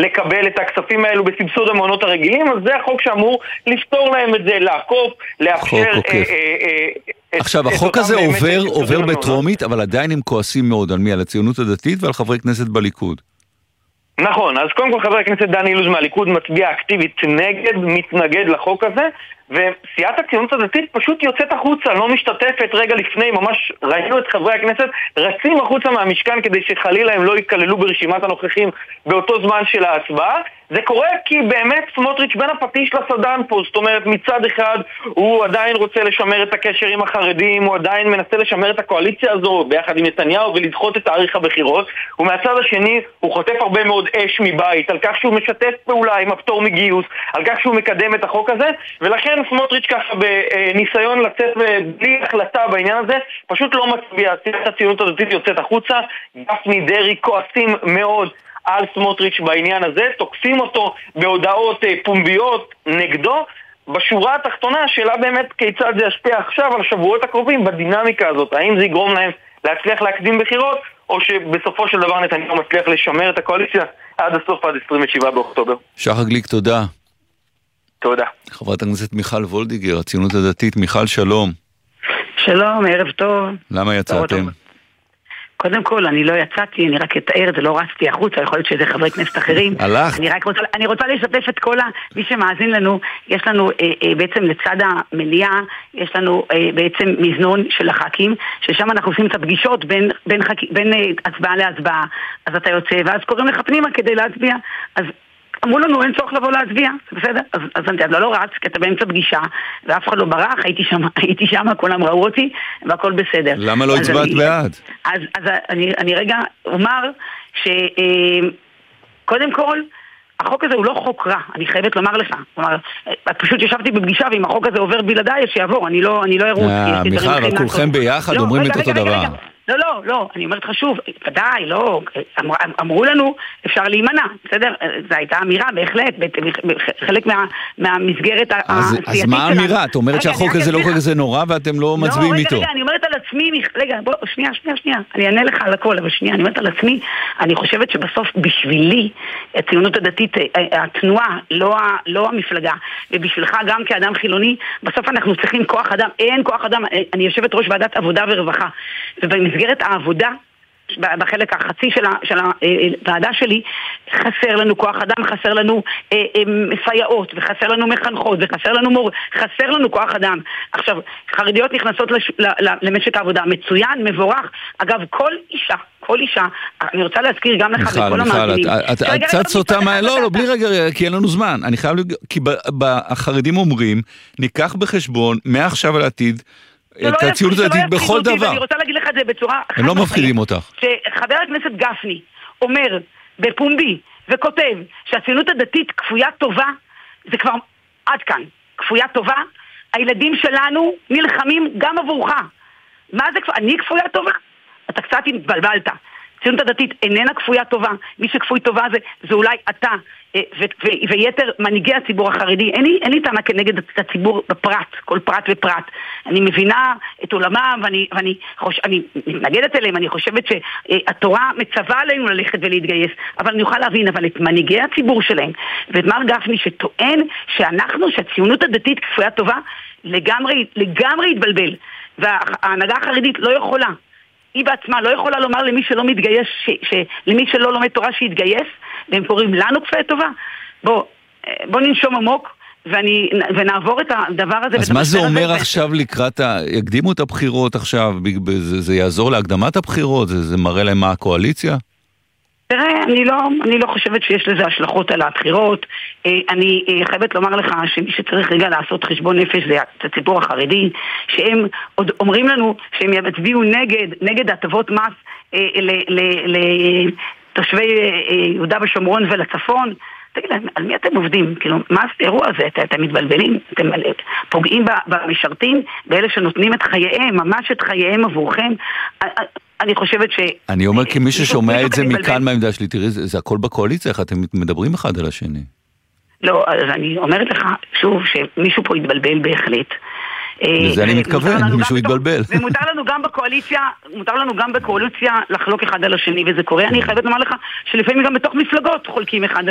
לקבל את הכספים האלו בסבסוד המעונות הרגילים, אז זה החוק שאמור לפתור להם את זה, לעקוף, לאפשר... עכשיו, החוק הזה עובר בטרומית, אבל עדיין הם כועסים מאוד על מי? על הציונות הדתית ועל חברי כנסת בליכוד. נכון, אז קודם כל חבר הכנסת דני אילוז מהליכוד מצביע אקטיבית נגד, מתנגד לחוק הזה, וסיעת הציונות הדתית פשוט יוצאת החוצה, לא משתתפת. רגע לפני, ממש ראינו את חברי הכנסת רצים החוצה מהמשכן כדי שחלילה הם לא ייכללו ברשימת הנוכחים באותו זמן של ההצבעה. זה קורה כי באמת סמוטריץ' בין הפטיש לסדן פה, זאת אומרת מצד אחד הוא עדיין רוצה לשמר את הקשר עם החרדים, הוא עדיין מנסה לשמר את הקואליציה הזו ביחד עם נתניהו ולדחות את תאריך הבחירות, ומהצד השני הוא חוטף הרבה מאוד אש מבית על כך שהוא משתף פעולה עם הפטור מגיוס, על כך שהוא מקדם את החוק הזה, ולכן סמוטריץ' ככה בניסיון לצאת בלי החלטה בעניין הזה פשוט לא מצביע. סיעת הציונות הדתית יוצאת החוצה, גפני דרעי כועסים מאוד על סמוטריץ' בעניין הזה, תוקפים אותו בהודעות פומביות נגדו. בשורה התחתונה השאלה באמת כיצד זה ישפיע עכשיו על השבועות הקרובים בדינמיקה הזאת, האם זה יגרום להם להצליח להקדים בחירות או שבסופו של דבר נתניהו מצליח לשמר את הקואליציה עד הסוף, עד 27 באוקטובר. שחר גליק, תודה. תודה. חברת הכנסת מיכל וולדיגר, הציונות הדתית. מיכל, שלום. שלום, ערב טוב. למה יצאתם? קודם כל, אני לא יצאתי, אני רק אתאר את זה, לא רצתי החוצה, יכול להיות שזה חברי כנסת אחרים. הלכת? אני רוצה לשתף את כל מי שמאזין לנו, יש לנו בעצם לצד המליאה, יש לנו בעצם מזנון של הח"כים, ששם אנחנו עושים את הפגישות בין הצבעה להצבעה. אז אתה יוצא, ואז קוראים לך פנימה כדי להצביע. אז אמרו לנו, אין צורך לבוא להצביע, זה בסדר? אז אני לא רץ, כי אתה באמצע פגישה, ואף אחד לא ברח, הייתי שם, כולם ראו אותי, והכל בסדר. למה לא הצבעת בעד? אז אני רגע אומר שקודם כל, החוק הזה הוא לא חוק רע, אני חייבת לומר לך. כלומר, פשוט ישבתי בפגישה, ואם החוק הזה עובר בלעדיי, שיעבור, אני לא ארוץ. מיכל, אבל כולכם ביחד אומרים את אותו דבר. לא, אני אומרת לך שוב, ודאי, לא, אמרו לנו, אפשר להימנע, בסדר? זו הייתה אמירה, בהחלט, חלק מהמסגרת הסיעתית שלנו. אז מה האמירה? את אומרת שהחוק הזה לא כזה נורא ואתם לא מצביעים איתו. רגע, אני אומרת על עצמי, רגע, בוא, שנייה, אני אענה לך על הכל, אבל שנייה, אני אומרת על עצמי, אני חושבת שבסוף בשבילי, הציונות הדתית, התנועה, לא המפלגה, ובשבילך גם כאדם חילוני, בסוף אנחנו צריכים כוח אדם, אין כוח אדם, אני יושבת ראש ועדת עבודה ורווחה, ובמסגרת העבודה, בחלק החצי של הוועדה שלי, חסר לנו כוח אדם, חסר לנו סייעות, וחסר לנו מחנכות, וחסר לנו מור, חסר לנו כוח אדם. עכשיו, חרדיות נכנסות למשק העבודה, מצוין, מבורך. אגב, כל אישה, אני רוצה להזכיר גם לך וכל המאזינים. את קצת סוטה לא, בלי רגע, כי אין לנו זמן. אני חייב, כי החרדים אומרים, ניקח בחשבון, מעכשיו על העתיד, את הציונות הדתית בכל דבר. אני רוצה להגיד לך את זה בצורה... הם לא מפחידים אותך. שחבר הכנסת גפני אומר בפומבי וכותב שהציונות הדתית כפויה טובה, זה כבר עד כאן. כפויה טובה, הילדים שלנו נלחמים גם עבורך. מה זה כפויה? אני כפויה טובה? אתה קצת התבלבלת. הציונות הדתית איננה כפויה טובה. מי שכפוי טובה זה אולי אתה ויתר מנהיגי הציבור החרדי. אין לי טענה כנגד הציבור בפרט, כל פרט ופרט. אני מבינה את עולמם ואני מתנגדת אליהם. אני חושבת שהתורה מצווה עלינו ללכת ולהתגייס, אבל אני אוכל להבין, אבל את מנהיגי הציבור שלהם ואת מר גפני שטוען שהציונות הדתית כפויה טובה, לגמרי התבלבל. וההנהגה החרדית לא יכולה, היא בעצמה לא יכולה לומר למי שלא מתגייס, למי שלא לומד תורה שיתגייס, והם קוראים לנו כפויה טובה. בוא ננשום עמוק, ונעבור את הדבר הזה. אז מה זה אומר עכשיו לקראת, יקדימו את הבחירות עכשיו, זה יעזור להקדמת הבחירות, זה מראה להם מה הקואליציה? תראה, אני לא חושבת שיש לזה השלכות על הבחירות. אני חייבת לומר לך שמי שצריך רגע לעשות חשבון נפש זה הציבור החרדי, שהם עוד אומרים לנו שהם יצביעו נגד הטבות מס לתושבי יהודה ושומרון ולצפון. תגיד להם, על מי אתם עובדים? כאילו, מה האירוע הזה? אתם מתבלבלים? אתם פוגעים במשרתים, באלה שנותנים את חייהם, ממש את חייהם עבורכם. אני חושבת אני אומר כי מי ששומע את זה מכאן מהעמדה שלי, תראי, זה הכל בקואליציה, איך אתם מדברים אחד על השני. לא, אז אני אומרת לך שוב שמישהו פה יתבלבל בהחלט. לזה אני מתכוון, מישהו יתבלבל. ומותר לנו גם בקואליציה לחלוק אחד על השני, וזה קורה. אני חייבת לומר לך שלפעמים גם בתוך מפלגות חולקים אחד על